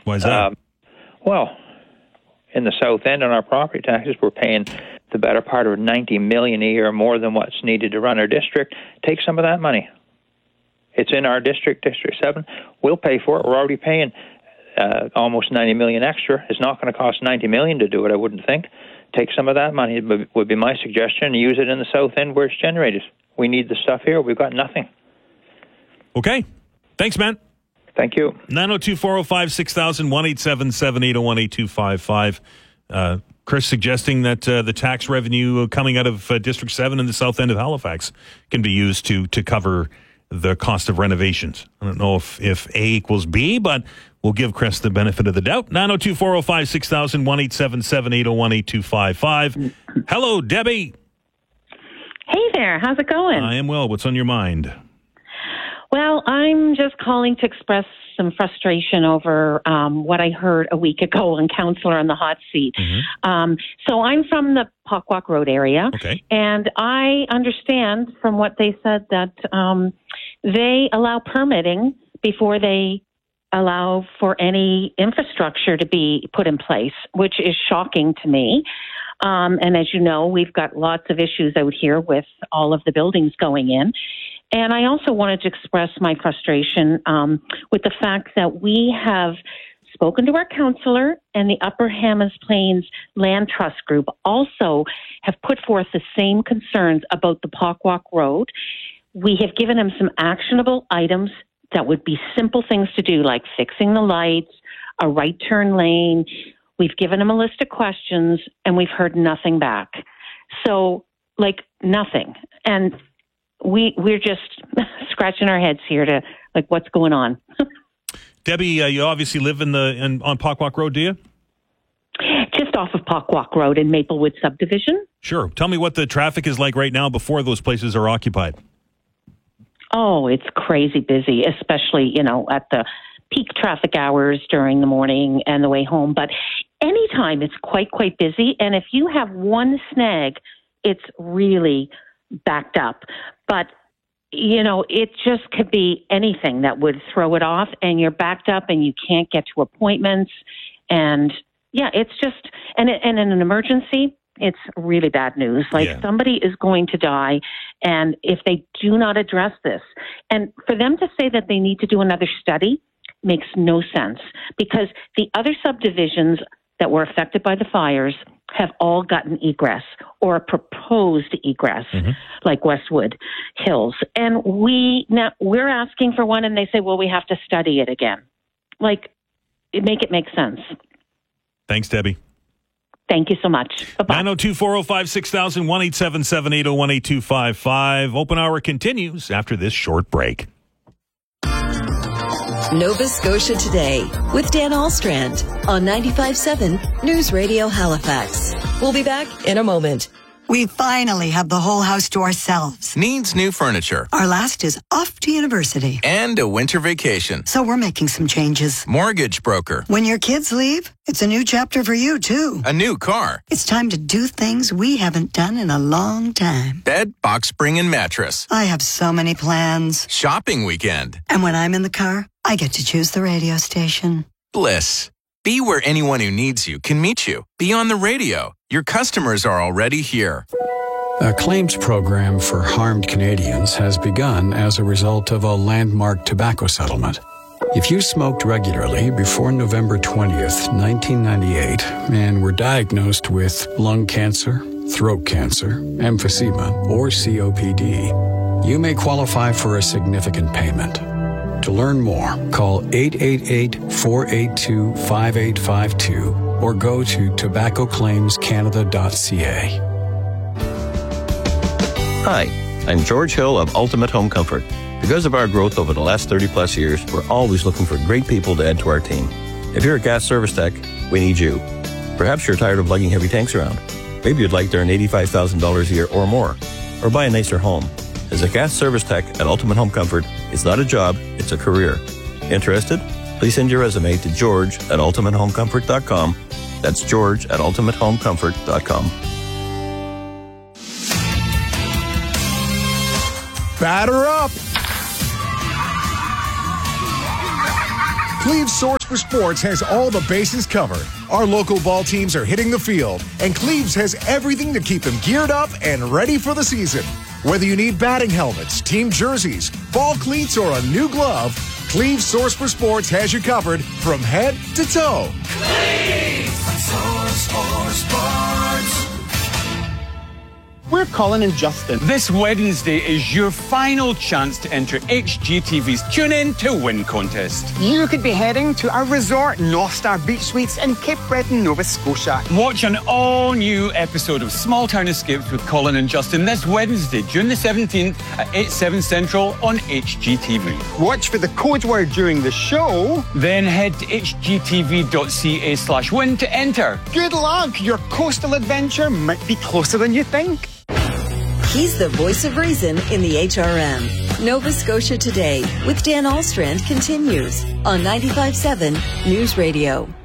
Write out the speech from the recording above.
Why is that? Well, in the South End on our property taxes, we're paying the better part of $90 million a year more than what's needed to run our district. Take some of that money. It's in our district, District 7. We'll pay for it. We're already paying almost $90 million extra. It's not going to cost $90 million to do it, I wouldn't think. Take some of that money, would be my suggestion, and use it in the South End where it's generated. We need the stuff here. We've got nothing. Okay. Thanks, man. Thank you. 902-405-6000, 1-877-801-8255. Chris suggesting that the tax revenue coming out of District 7 in the South End of Halifax can be used to cover the cost of renovations. I don't know if A equals B, but we'll give Chris the benefit of the doubt. 902-405-6000, 1-877-801-8255. Hello, Debbie. Hey there. How's it going? I am well. What's on your mind? Well, I'm just calling to express some frustration over what I heard a week ago on Councillor on the Hot Seat. Mm-hmm. So I'm from the Pockwalk Road area, okay, and I understand from what they said that they allow permitting before they allow for any infrastructure to be put in place, which is shocking to me. And as you know, we've got lots of issues out here with all of the buildings going in. And I also wanted to express my frustration with the fact that we have spoken to our councillor, and the Upper Hammonds Plains Land Trust Group also have put forth the same concerns about the Pockwalk Road. We have given them some actionable items that would be simple things to do, like fixing the lights, a right turn lane. We've given them a list of questions, and we've heard nothing back. So, nothing. And we're just scratching our heads here to, what's going on? Debbie, you obviously live on Pockwalk Road, do you? Just off of Pockwalk Road in Maplewood Subdivision. Sure. Tell me what the traffic is like right now before those places are occupied. Oh, it's crazy busy, especially, at the peak traffic hours during the morning and the way home. But anytime it's quite busy. And if you have one snag, it's really backed up. But, it just could be anything that would throw it off, and you're backed up and you can't get to appointments. And yeah, it's just, and in an emergency, it's really bad news. Somebody is going to die, and if they do not address this, and for them to say that they need to do another study makes no sense, because the other subdivisions that were affected by the fires have all gotten egress or a proposed egress, like Westwood Hills. And we're asking for one, and they say, well, we have to study it again. Make it make sense. Thanks, Debbie. Thank you so much. Bye-bye. 902-405-6000, 1-877-801-8255. Open hour continues after this short break. Nova Scotia Today with Dan Allstrand on 95.7 News Radio Halifax. We'll be back in a moment. We finally have the whole house to ourselves. Needs new furniture. Our last is off to university. And a winter vacation. So we're making some changes. Mortgage broker. When your kids leave, it's a new chapter for you, too. A new car. It's time to do things we haven't done in a long time. Bed, box spring, and mattress. I have so many plans. Shopping weekend. And when I'm in the car, I get to choose the radio station. Bliss. Be where anyone who needs you can meet you. Be on the radio. Your customers are already here. A claims program for harmed Canadians has begun as a result of a landmark tobacco settlement. If you smoked regularly before November 20th, 1998, and were diagnosed with lung cancer, throat cancer, emphysema, or COPD, you may qualify for a significant payment. To learn more, call 888-482-5852 or go to tobaccoclaimscanada.ca. Hi, I'm George Hill of Ultimate Home Comfort. Because of our growth over the last 30-plus years, we're always looking for great people to add to our team. If you're a gas service tech, we need you. Perhaps you're tired of lugging heavy tanks around. Maybe you'd like to earn $85,000 a year or more, or buy a nicer home. As a gas service tech at Ultimate Home Comfort, it's not a job, it's a career. Interested? Please send your resume to george@ultimatehomecomfort.com. That's george@ultimatehomecomfort.com. Batter up! Cleve's Source for Sports has all the bases covered. Our local ball teams are hitting the field, and Cleve's has everything to keep them geared up and ready for the season. Whether you need batting helmets, team jerseys, ball cleats, or a new glove, Cleve's Source for Sports has you covered from head to toe. Cleve's Source for Sports. We're Colin and Justin. This Wednesday is your final chance to enter HGTV's Tune In to Win contest. You could be heading to our resort, North Star Beach Suites in Cape Breton, Nova Scotia. Watch an all-new episode of Small Town Escapes with Colin and Justin this Wednesday, June the 17th at 8/7 Central on HGTV. Watch for the code word during the show. Then head to hgtv.ca/win to enter. Good luck! Your coastal adventure might be closer than you think. He's the voice of reason in the HRM. Nova Scotia Today with Dan Alstrand continues on 95.7 News Radio.